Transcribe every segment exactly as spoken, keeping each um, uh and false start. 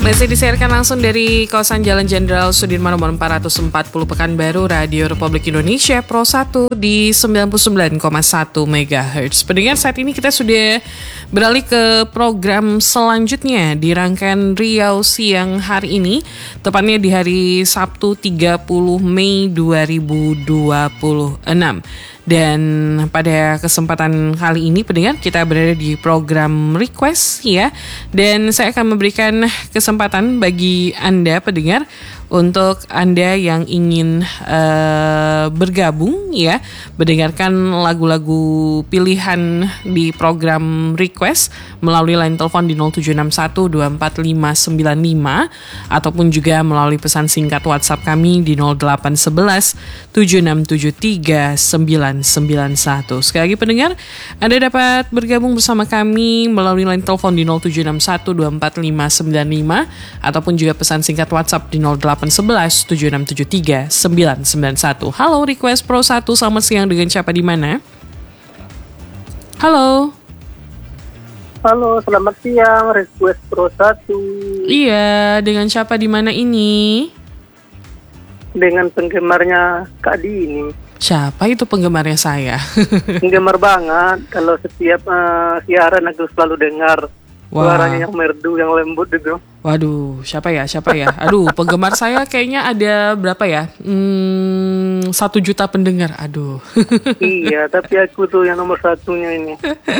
Masih disiarkan langsung dari kawasan Jalan Jenderal Sudirman nomor empat ratus empat puluh Pekanbaru, Radio Republik Indonesia Pro satu di sembilan puluh sembilan koma satu megahertz. Pendengar, saat ini kita sudah beralih ke program selanjutnya di rangkaian Riau Siang hari ini, tepatnya di hari Sabtu tiga puluh Mei dua ribu dua puluh enam. Dan pada kesempatan kali ini pendengar, kita berada di program request ya. Dan saya akan memberikan kesempatan bagi Anda pendengar untuk Anda yang ingin uh, bergabung ya, mendengarkan lagu-lagu pilihan di program request melalui line telepon di nol tujuh enam satu dua empat lima sembilan lima ataupun juga melalui pesan singkat WhatsApp kami di nol delapan satu satu tujuh enam tujuh tiga sembilan sembilan satu. Sekali lagi pendengar, Anda dapat bergabung bersama kami melalui line telepon di nol tujuh enam satu dua empat lima sembilan lima ataupun juga pesan singkat WhatsApp di nol delapan satu satu tujuh enam tujuh tiga sembilan sembilan satu. Halo Request Pro satu, selamat siang, dengan siapa di mana? Halo. Halo, selamat siang, Request Pro satu. Iya, dengan siapa di mana ini? Dengan penggemarnya Kak Dini. Siapa itu penggemarnya saya? Penggemar banget, kalau setiap uh, siaran aku selalu dengar. Wah. Suaranya yang merdu, yang lembut itu. Waduh, siapa ya, siapa ya? Aduh, penggemar saya kayaknya ada berapa ya? Hmm, satu juta pendengar, aduh. Iya, tapi aku tuh yang nomor satunya ini.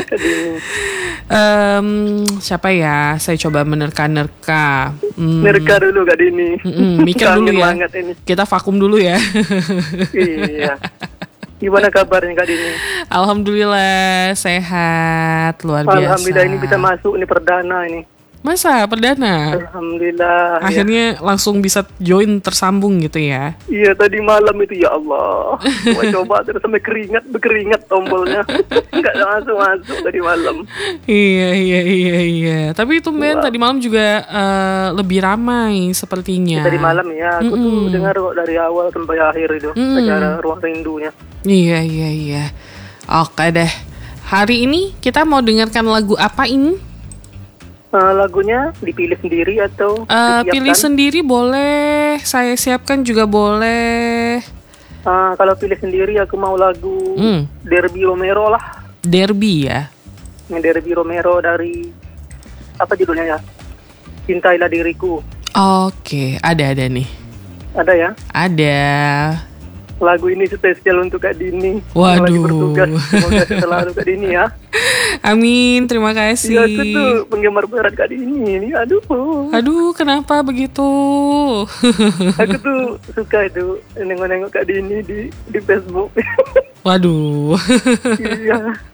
um, siapa ya? Saya coba menerka-nerka. Hmm. Nerka dulu Kak Dini. Mm-mm, mikir dulu ya. Kita vakum dulu ya. Iya. Gimana kabarnya Kak Dini? Alhamdulillah sehat, luar biasa. Alhamdulillah, ini bisa masuk, ini perdana ini. Masa perdana? Alhamdulillah. Akhirnya ya, langsung bisa join tersambung gitu ya? Iya, tadi malam itu ya Allah. Gua coba terus sampai keringat, berkeringat tombolnya. Nggak masuk-masuk tadi malam. Iya, iya, iya, iya. Tapi itu men, tadi malam juga uh, lebih ramai sepertinya. Tadi malam ya, aku Mm-mm. tuh dengar kok dari awal sampai akhir itu. Mm. Acara Ruang Rindunya. Iya, iya, iya. Oke deh. Hari ini kita mau dengarkan lagu apa ini? Uh, lagunya dipilih sendiri atau uh, pilih sendiri boleh, saya siapkan juga boleh. Uh, kalau pilih sendiri aku mau lagu hmm. Derby Romero lah. Derby ya? Derby Romero dari apa judulnya ya? Cintailah Diriku. Oke, ada ada nih. Ada ya? Ada. Lagu ini spesial untuk Kak Dini. Waduh. Lagi bertugas. Semoga selalu Kak Dini ya. Amin, terima kasih. Ya, aku tuh penggemar berat Kak Dini ini. Aduh. Aduh, kenapa begitu? Aku tuh suka itu nengok-nengok Kak Dini di di Facebook. Waduh. Iya.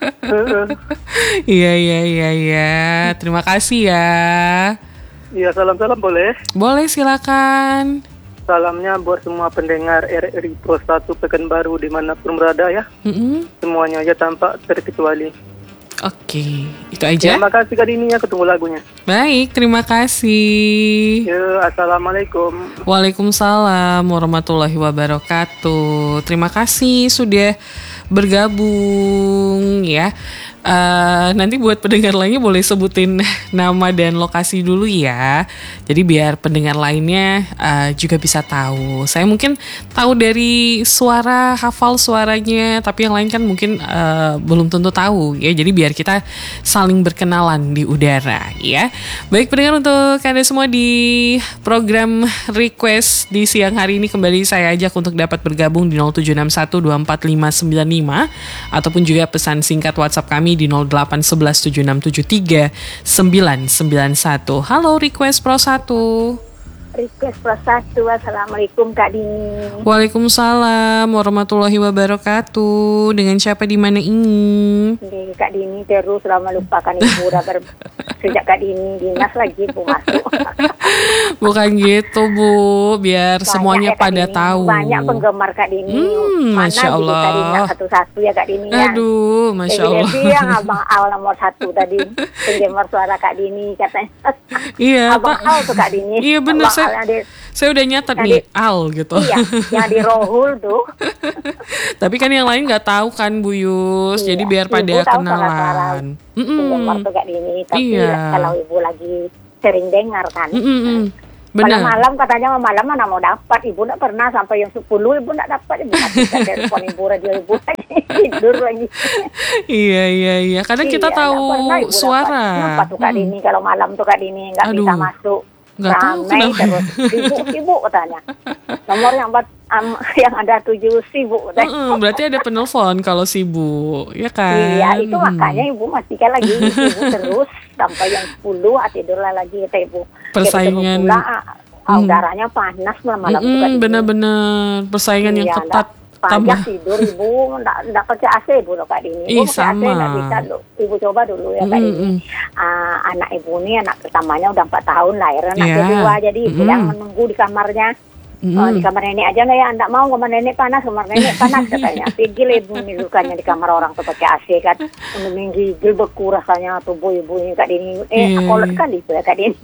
Iya, iya, iya, iya. Terima kasih ya. Iya, salam-salam boleh? Boleh, silakan. Salamnya buat semua pendengar R R I Pro satu Pekanbaru dimanapun berada ya. Mm-hmm. Semuanya aja tanpa terkecuali. Oke, itu aja. Terima kasih Kak Dini, aku tunggu lagunya. Baik, terima kasih. Ya, assalamualaikum. Waalaikumsalam warahmatullahi wabarakatuh. Terima kasih sudah bergabung ya. Uh, nanti buat pendengar lainnya boleh sebutin nama dan lokasi dulu ya. Jadi biar pendengar lainnya uh, juga bisa tahu. Saya mungkin tahu dari suara, hafal suaranya, tapi yang lain kan mungkin uh, belum tentu tahu ya. Jadi biar kita saling berkenalan di udara ya. Baik pendengar, untuk Anda semua di program request di siang hari ini, kembali saya ajak untuk dapat bergabung di nol tujuh enam satu dua empat lima sembilan lima ataupun juga pesan singkat WhatsApp kami di nol delapan satu satu tujuh enam tujuh tiga sembilan sembilan satu. Halo Request Pro satu. Request Pro satu, assalamualaikum Kak Dini. Waalaikumsalam warahmatullahi wabarakatuh. Dengan siapa di mana ini? Di Kak Dini terus lama lupakan ibu udah ber... sejak Kak Dini dinas lagi bu masuk. Bukan gitu Bu, biar banyak semuanya ya, pada Dini. Tahu. Banyak penggemar Kak Dini. Hmm, Mana Masya Allah. Kak Dini satu-satu ya Kak Dini. Aduh, ya. Masya Allah. Jadi yang Abang Al nomor satu tadi penggemar suara Kak Dini katanya. Iya. Abang Al tuh Kak Dini. Iya benar, saya. Di, saya udah nyatet nih di, Al gitu. Iya, yang di Rohul tuh. Tapi kan yang lain nggak tahu kan Bu Yus, iya, jadi biar pada kenalan. Penggemar tuh Kak Dini. Tapi iya, kalau ibu lagi sering dengar kan. Mm-mm. Benar. Malam-malam katanya malam mana mau dapat, ibu nggak pernah sampai jam sepuluh ibu nggak dapat, ibu matikan telepon ibu, radio ibu lagi tidur lagi. Iya iya iya, kadang kita Iya, tahu nggak pernah ibu suara. dapat. Kenapa tuh Kak Hmm. Dini kalau malam tuh Kak Dini nggak Aduh. bisa masuk, Nggak tahu ramai kenapa. terus, sibuk-sibuk katanya. Nomor yang empat, um, yang ada tujuh sibuk katanya. Heeh, berarti ada penelpon kalau sibuk, ya kan? Iya, itu Hmm. makanya ibu matikan lagi ibu terus sampai jam sepuluh, ah, tidurlah lagi kata ibu. Persaingan. Kayak betul pula, ah, ah, udaranya panas malam-malam tuh Mm-mm, Kak Dini. benar-benar persaingan yang Iya, ketat. nggak Tambah. payah tidur ibu, nggak nggak pakai A C ibu loh Kak Dini. Ih, Ibu pakai A C sama. nggak bisa loh. Ibu coba dulu ya Kak Dini. Mm-mm. Ah, anak ibu ini anak pertamanya udah empat tahun lahir, anak Iya. kedua jadi ibu Mm-mm. yang menunggu di kamarnya. Mm-mm. Oh, di kamar nenek aja nggak ya, nggak mau kamar nenek panas, kamar nenek panas katanya. Pigil ibu ini lukanya di kamar orang tuh pakai A C kan, menggigil beku rasanya tubuh ibu ini Kak Dini. Eh, Iya. kolot kali itu ya Kak Dini.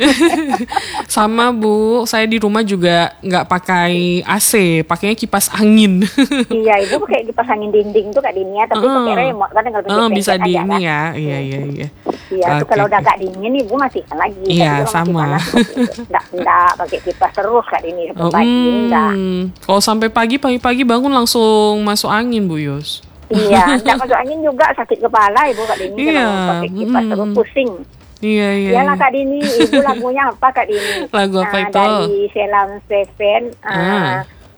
Sama Bu, saya di rumah juga nggak pakai A C, pakainya kipas angin. Iya, ibu pakai kipas angin dinding tuh Kak Dini ya, tapi Heeh. pakai remote kan tinggal Oh, pencet bisa aja di kan. ini ya, iya iya iya. Iya, tuh Oke, kalau udah oke. agak dingin ibu matikan lagi. Iya, Tapi kalau sama. masih panas, enggak enggak pakai kipas terus Kak Dini sampai Oh, pagi enggak. hmm. Kalau sampai pagi, pagi-pagi bangun langsung masuk angin Bu Yus. Iya, enggak masuk angin juga sakit kepala ibu Kak Dini Iya, kalau pakai kipas mm. terus pusing. Iya iya. Iyalah iya. Kak Dini, ibu lagunya apa Kak Dini? Lagu apa Nah, itu? Dari Selam Seven, Ah. uh,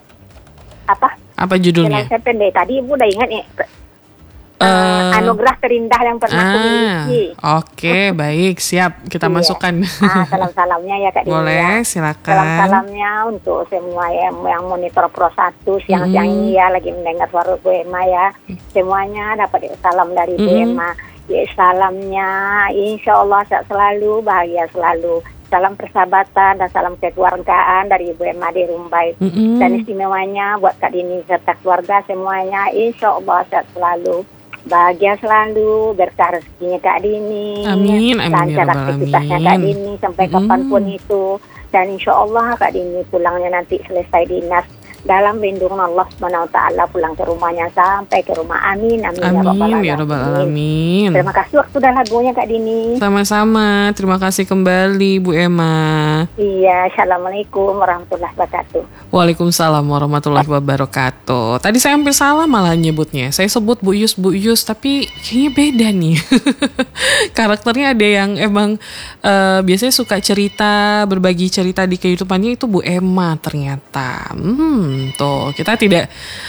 apa? Apa Selam judulnya? Seven deh. Tadi ibu udah ingat nih. Uh, Eh, anugerah terindah yang pernah aku Ah, miliki. oke, baik, siap. Kita Iya. masukkan. Ah, salam-salamnya ya Kak Dini. Boleh, ya. silakan. Salam-salamnya untuk semua yang, yang monitor Pro satu siang-siang Mm-hmm. ini ya lagi mendengar suara Bu Emma ya. Semuanya dapat salam dari Bu Mm-hmm. Emma. Ya, salamnya insya Allah sehat selalu, bahagia selalu. Salam persahabatan dan salam kekeluargaan dari Ibu Emma di Rumbai. Mm-mm. Dan istimewanya buat Kak Dini serta keluarga semuanya insya Allah sehat selalu. Bahagia selalu, berkah rezekinya Kak Dini. Amin, amin, ya Lancar Rabbal aktivitasnya alamin. Kak Dini sampai Mm. kapanpun itu. Dan insya Allah Kak Dini pulangnya nanti selesai dinas dalam lindungan Allah subhanahu wa taala, pulang ke rumahnya sampai ke rumah. Amin, amin, Amin ya Rabbal alamin. Terima kasih waktu dan lagunya Kak Dini. Sama-sama, terima kasih kembali Bu Emma. Iya, assalamualaikum warahmatullahi wabarakatuh. Waalaikumsalam warahmatullahi wabarakatuh. Tadi saya hampir salah malah nyebutnya. Saya sebut Bu Yus, Bu Yus, tapi kayaknya beda nih. Karakternya ada yang emang eh, biasanya suka cerita, berbagi cerita di kehidupannya itu Bu Emma ternyata. Hmm, tuh kita tidak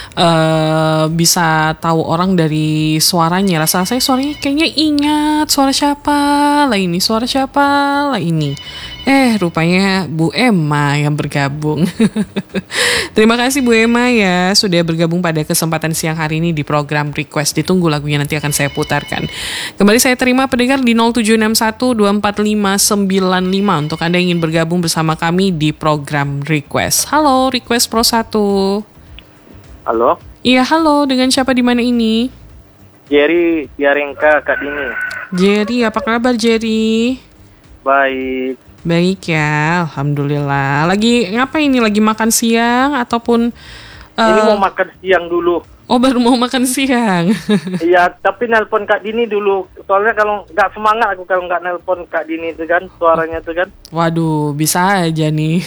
eh, bisa tahu orang dari suaranya. Rasa saya suaranya kayaknya ingat suara siapa lah ini, suara siapa lah ini. Eh, rupanya Bu Emma yang bergabung. Terima kasih Bu Emma ya sudah bergabung pada kesempatan siang hari ini di program Request. Ditunggu lagunya nanti akan saya putarkan. Kembali saya terima pendengar di nol tujuh enam satu dua empat lima sembilan lima untuk Anda yang ingin bergabung bersama kami di program Request. Halo, Request Pro satu. Halo, Iya, halo. Dengan siapa di mana ini? Jerry Yarengka Kak Dini. Jerry, apa kabar Jerry? Baik. Baik ya, alhamdulillah. Lagi ngapain ini? Lagi makan siang ataupun Ini eh, mau makan siang dulu. oh baru mau makan siang? Iya, tapi nelpon Kak Dini dulu. Soalnya kalau nggak semangat aku kalau nggak nelpon Kak Dini itu kan, suaranya itu kan. Waduh, bisa aja nih.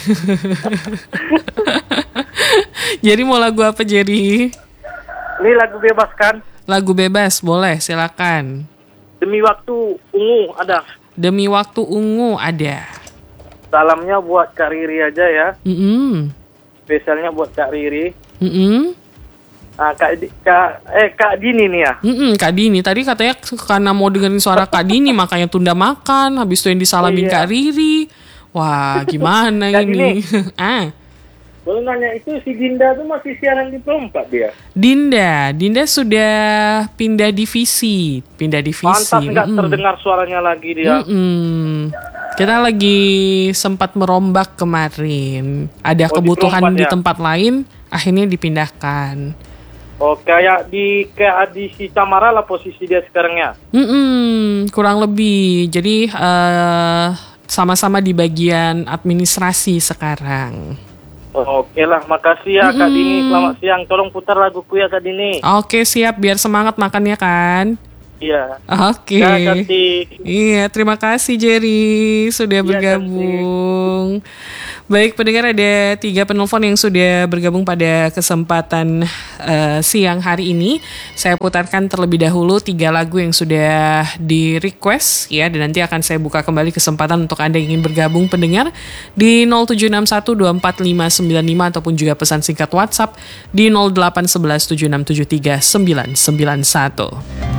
Jadi mau lagu apa Jerry? Ini lagu bebas kan? Lagu bebas, boleh, silakan. Demi waktu ungu ada. Demi waktu ungu ada. Salamnya buat Kak Riri aja ya. Mm-mm. Spesialnya buat Kak Riri. Mm-mm. Ah, Kak, Di- Kak, eh Kak Dini nih ya. Mm-mm, Kak Dini tadi katanya karena mau dengerin suara Kak Dini makanya tunda makan. Habis itu yang disalamin Iya. Kak Riri. Wah, gimana Kak ini? ah. Boleh nanya itu si Dinda tuh masih siaran di Perempat dia. Dinda, Dinda sudah pindah divisi, pindah divisi. Pantas nggak Mm-mm. terdengar suaranya lagi dia. Mm-mm. Kita lagi sempat merombak kemarin. Ada Oh, di kebutuhan Perempat di ya? tempat lain, akhirnya dipindahkan. Oh, kayak di kayak di si Samara lah posisi dia sekarang ya. Mm-mm, kurang lebih. Jadi eh, sama-sama di bagian administrasi sekarang. Oh, oke lah, makasih ya Kak Dini. Selamat siang. Tolong putar laguku ya Kak Dini. Oke siap, biar semangat makannya kan. Iya. Oke. Ya, cantik. Iya, terima kasih Jerry sudah Iya, bergabung. Baik, pendengar, ada tiga penelpon yang sudah bergabung pada kesempatan uh, siang hari ini. Saya putarkan terlebih dahulu tiga lagu yang sudah di request ya, dan nanti akan saya buka kembali kesempatan untuk Anda yang ingin bergabung pendengar di nol tujuh enam satu dua empat lima sembilan lima ataupun juga pesan singkat WhatsApp di nol delapan satu satu tujuh enam tujuh tiga sembilan sembilan satu.